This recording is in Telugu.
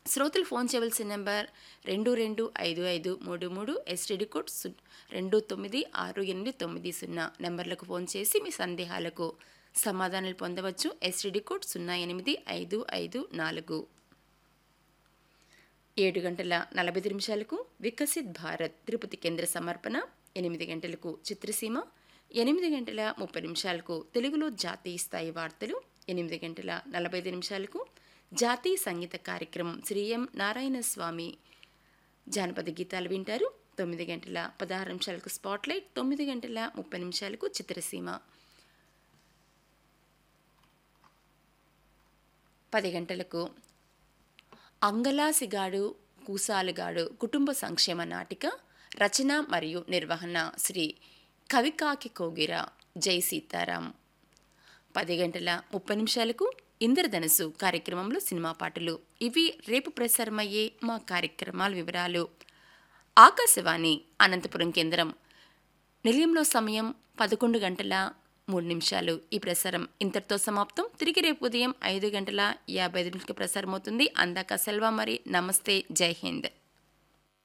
శ్రోతలు ఫోన్ చేయవలసిన నెంబర్ 225533 ఎస్టీడీ కోడ్ 296890 నెంబర్లకు ఫోన్ చేసి మీ సందేహాలకు సమాధానాలు పొందవచ్చు. STD code 08554. 7:45 వికసిత్ భారత్ తిరుపతి కేంద్ర సమర్పణ. 8 గంటలకు చిత్రసీమ. 8:30 తెలుగులో జాతీయ స్థాయి వార్తలు. 8:45 జాతీయ సంగీత కార్యక్రమం శ్రీ ఎం నారాయణ స్వామి జానపద గీతాలు వింటారు. 9:16 స్పాట్లైట్. 9:30 చిత్రసీమ. 10 గంటలకు అంగలాసిగాడు కూసాలుగాడు కుటుంబ సంక్షేమ నాటిక. రచన మరియు నిర్వహణ శ్రీ కవికాకి కోగిర జై సీతారాం. 10:30 ఇంద్రధనుసు కార్యక్రమంలో సినిమా పాటలు. ఇవి రేపు ప్రసారమయ్యే మా కార్యక్రమాల వివరాలు. ఆకాశవాణి అనంతపురం కేంద్రం నిలయంలో సమయం 11:03. ఈ ప్రసారం ఇంతటితో సమాప్తం. తిరిగి రేపు ఉదయం 5:55 ప్రసారమవుతుంది. అందాక సెల్వా మరి. నమస్తే. జై హింద్.